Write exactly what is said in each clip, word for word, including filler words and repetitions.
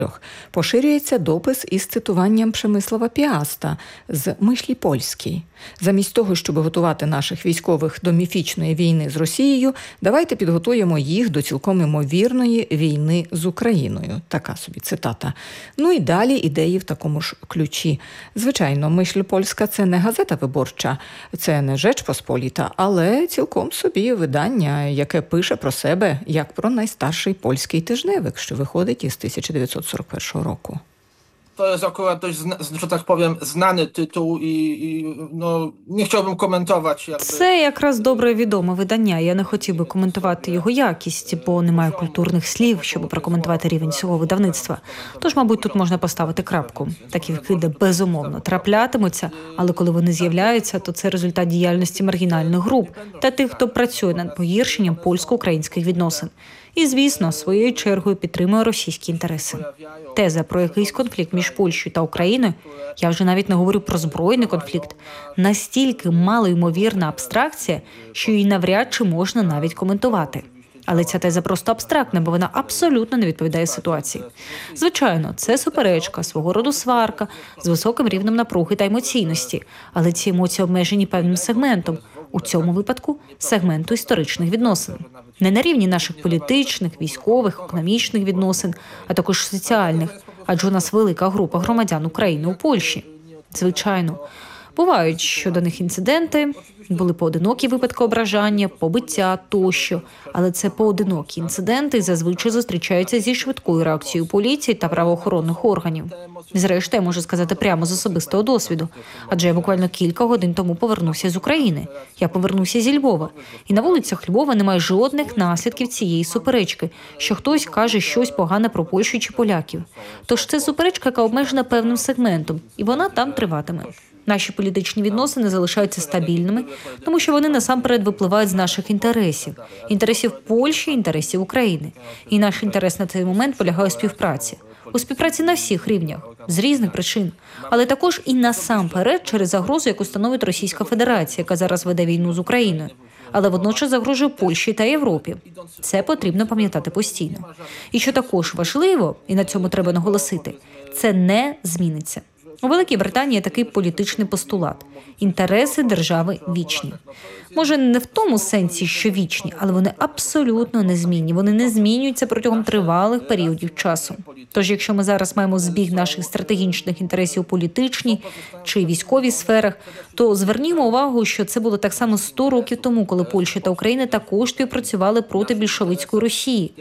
поширюється допис із цитуванням Przemysława Piasta з «Мислі польській». Замість того, щоб готувати наших військових до міфічної війни з Росією, давайте підготуємо їх до цілком імовірної війни з Україною. Така собі цитата. Ну і далі ідеї в такому ж ключі. Звичайно, «Мисль польська» – це не газета виборча, це не «Rzecz Pospolita», але цілком собі видання, яке пише про себе як про найстарший польський тижневик, що виходить із тисяча дев'ятсот сорок першого року. To jest akurat dość, że tak powiem, znany tytuł i, i no, nie chciałbym komentować. Jakby... Це якраз добре відоме видання. Я не хотів би коментувати його якість, бо немає культурних слів, щоб прокоментувати рівень цього видавництва. Тож, мабуть, тут можна поставити крапку. Такі вкиди безумовно траплятимуться, але коли вони з'являються, то це результат діяльності маргінальних груп та тих, хто працює над погіршенням польсько-українських відносин. І, звісно, своєю чергою підтримує російські інтереси. Теза про якийсь конфлікт між Польщею та Україною, я вже навіть не говорю про збройний конфлікт, настільки малоймовірна абстракція, що її навряд чи можна навіть коментувати. Але ця теза просто абстрактна, бо вона абсолютно не відповідає ситуації. Звичайно, це суперечка, свого роду сварка, з високим рівнем напруги та емоційності, але ці емоції обмежені певним сегментом, у цьому випадку сегменту історичних відносин. Не на рівні наших політичних, військових, економічних відносин, а також соціальних, адже у нас велика група громадян України у Польщі. Звичайно, бувають щодо них інциденти, були поодинокі випадки ображання, побиття тощо, але це поодинокі інциденти зазвичай зустрічаються зі швидкою реакцією поліції та правоохоронних органів. Зрештою, я можу сказати прямо з особистого досвіду, адже я буквально кілька годин тому повернувся з України. Я повернувся зі Львова. І на вулицях Львова немає жодних наслідків цієї суперечки, що хтось каже щось погане про Польщу чи поляків. Тож це суперечка, яка обмежена певним сегментом, і вона там триватиме. Наші політичні відносини залишаються стабільними, тому що вони насамперед випливають з наших інтересів. Інтересів Польщі, інтересів України. І наш інтерес на цей момент полягає у співпраці. У співпраці на всіх рівнях, з різних причин. Але також і насамперед через загрозу, яку становить Російська Федерація, яка зараз веде війну з Україною. Але водночас загрожує Польщі та Європі. Це потрібно пам'ятати постійно. І що також важливо, і на цьому треба наголосити, це не зміниться. У Великій Британії є такий політичний постулат – інтереси держави вічні. Може, не в тому сенсі, що вічні, але вони абсолютно незмінні. Вони не змінюються протягом тривалих періодів часу. Тож, якщо ми зараз маємо збіг наших стратегічних інтересів у політичній чи військовій сферах, то звернімо увагу, що це було так само сто років тому, коли Польща та Україна також співпрацювали проти більшовицької Росії.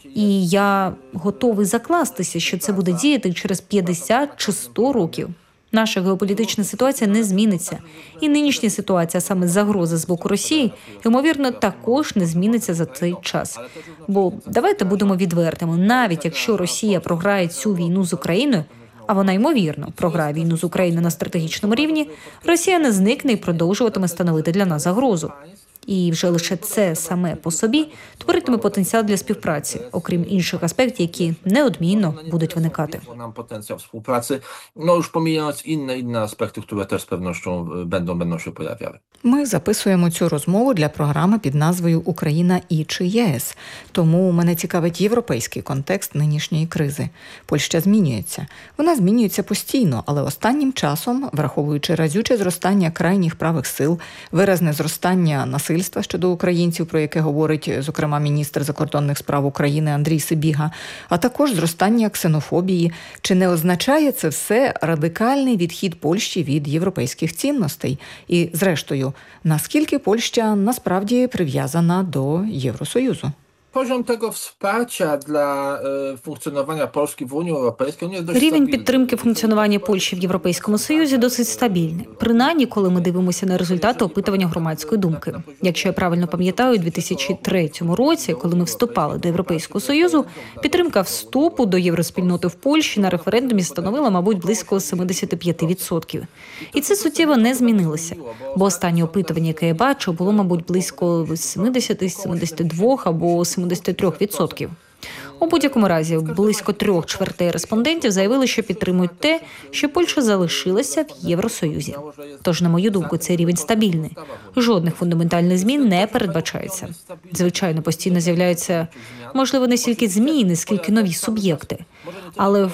І я готовий закластися, що це буде діяти через п'ятдесят чи сто років. Наша геополітична ситуація не зміниться. І нинішня ситуація, саме загрози з боку Росії, ймовірно, також не зміниться за цей час. Бо давайте будемо відвертими. Навіть якщо Росія програє цю війну з Україною, а вона, ймовірно, програє війну з Україною на стратегічному рівні, Росія не зникне і продовжуватиме становити для нас загрозу. І вже лише це саме по собі творитиме потенціал для співпраці, окрім інших аспектів, які неодмінно будуть виникати. Нам потенціал співпраці, ну, już pomijając inne, inne aspekty, które też z pewnością będą, będą się pojawiały. Ми записуємо цю розмову для програми під назвою «Україна і чи ЄС». Тому мене цікавить європейський контекст нинішньої кризи. Польща змінюється. Вона змінюється постійно, але останнім часом, враховуючи разюче зростання крайніх правих сил, виразне зростання насильства щодо українців, про яке говорить, зокрема, міністр закордонних справ України Андрій Сибіга, а також зростання ксенофобії, чи не означає це все радикальний відхід Польщі від європейських цінностей? І, зрештою, наскільки Польща насправді прив'язана до Євросоюзу? Poziom tego wsparcia dla funkcjonowania Polski w Unii Europejskiej jest dość Рівень stabilny. підтримки функціонування Польщі в Європейському Союзі досить стабільний. Принаймні, коли ми дивимося на результати опитування громадської думки. Якщо я правильно пам'ятаю, у дві тисячі третьому році, коли ми вступали до Європейського Союзу, підтримка вступу до євроспільноти в Польщі на референдумі становила, мабуть, близько сімдесят п'ять відсотків. І це суттєво не змінилося. Бо останнє опитування, яке я бачу, було, мабуть, близько сімдесят, сімдесят два або сімдесят три відсотки. У будь-якому разі, близько трьох чвертей респондентів заявили, що підтримують те, що Польща залишилася в Євросоюзі. Тож, на мою думку, цей рівень стабільний. Жодних фундаментальних змін не передбачається. Звичайно, постійно з'являються, можливо, не стільки зміни, скільки нові суб'єкти. Але в